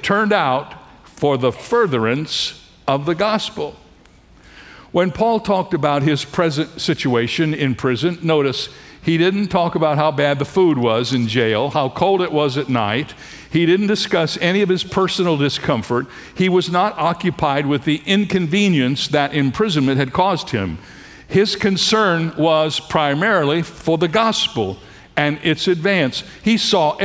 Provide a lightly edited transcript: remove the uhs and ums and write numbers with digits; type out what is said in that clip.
turned out for the furtherance of the gospel. When Paul talked about his present situation in prison, notice he didn't talk about how bad the food was in jail, how cold it was at night. He didn't discuss any of his personal discomfort. He was not occupied with the inconvenience that imprisonment had caused him. His concern was primarily for the gospel and its advance. He saw